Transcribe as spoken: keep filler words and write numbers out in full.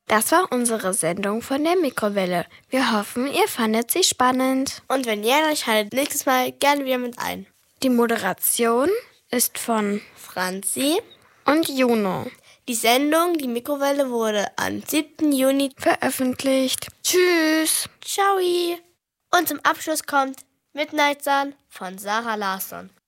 Das war unsere Sendung von der Mikrowelle. Wir hoffen, ihr fandet sie spannend. Und wenn ja, dann schaltet nächstes Mal gerne wieder mit ein. Die Moderation ist von Franzi und Juno. Die Sendung, die Mikrowelle, wurde am siebten Juni veröffentlicht. Tschüss. Ciao. Und zum Abschluss kommt Midnight Sun von Sarah Larsson.